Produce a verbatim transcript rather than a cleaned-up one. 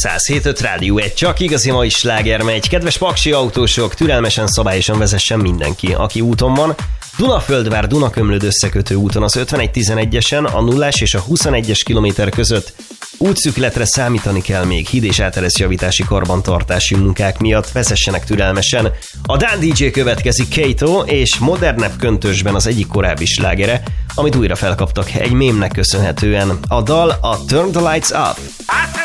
száz hét öt Rádió egy, csak igazi mai sláger megy. Kedves paksi autósok, türelmesen, szabályosan vezessen mindenki, aki úton van. Dunaföldvár Dunakömlőd összekötő úton az ötvenegy tizenegyesen a nullás és a huszonegyes kilométer között útszükletre számítani kell még híd és átereszjavítási karbantartási munkák miatt, vezessenek türelmesen. A dán dé dzsé következik, Kato, és modernebb köntösben az egyik korábbi slágere, amit újra felkaptak egy mémnek köszönhetően. A dal a Turn the Lights Up.